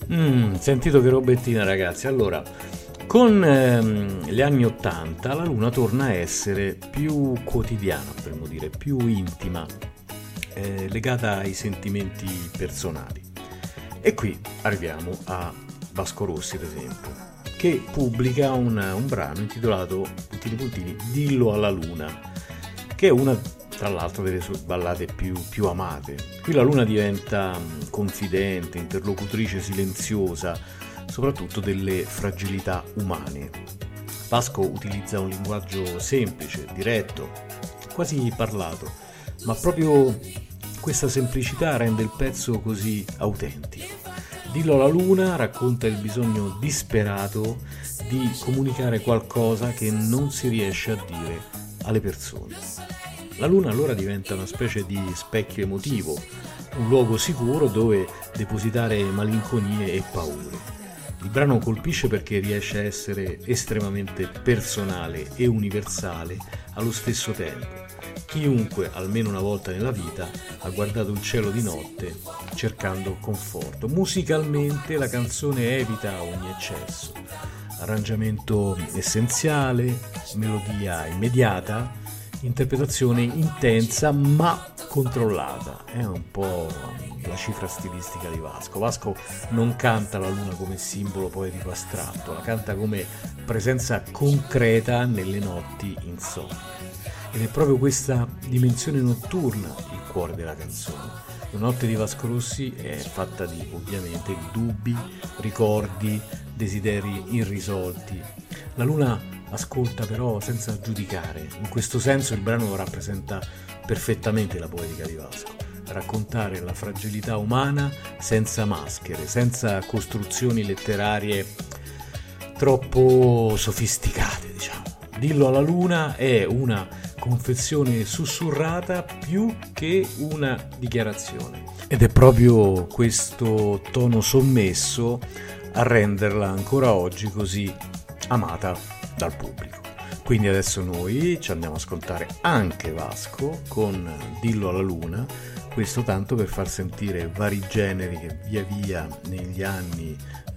Sentito che robettina, ragazzi. Allora, con gli anni 80 la Luna torna a essere più quotidiana, potremmo dire, più intima, legata ai sentimenti personali. E qui arriviamo a Vasco Rossi, ad esempio, che pubblica un brano intitolato puntini puntini Dillo alla Luna, che è una tra l'altro delle sue ballate più amate. Qui la Luna diventa confidente, interlocutrice silenziosa, soprattutto delle fragilità umane. Vasco utilizza un linguaggio semplice, diretto, quasi parlato, ma proprio questa semplicità rende il pezzo così autentico. Dillo alla Luna racconta il bisogno disperato di comunicare qualcosa che non si riesce a dire alle persone. La Luna allora diventa una specie di specchio emotivo, un luogo sicuro dove depositare malinconie e paure. Il brano colpisce perché riesce a essere estremamente personale e universale allo stesso tempo. Chiunque, almeno una volta nella vita, ha guardato il cielo di notte cercando conforto. Musicalmente la canzone evita ogni eccesso. Arrangiamento essenziale, melodia immediata, interpretazione intensa ma controllata. È un po' la cifra stilistica di Vasco. Vasco non canta la Luna come simbolo poetico astratto, la canta come presenza concreta nelle notti insonni. Ed è proprio questa dimensione notturna il cuore della canzone. La notte di Vasco Rossi è fatta di, ovviamente, dubbi, ricordi, desideri irrisolti. La Luna ascolta però senza giudicare. In questo senso il brano rappresenta perfettamente la poetica di Vasco. Raccontare la fragilità umana senza maschere, senza costruzioni letterarie troppo sofisticate, diciamo. Dillo alla Luna è una confessione sussurrata più che una dichiarazione. Ed è proprio questo tono sommesso a renderla ancora oggi così amata dal pubblico. Quindi adesso noi ci andiamo a ascoltare anche Vasco con Dillo alla Luna, questo tanto per far sentire vari generi che via via negli anni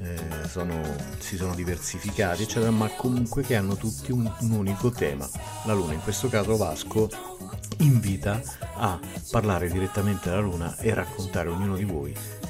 si sono diversificati, eccetera, ma comunque che hanno tutti un unico tema, la Luna. In questo caso Vasco invita a parlare direttamente alla Luna e raccontare ognuno di voi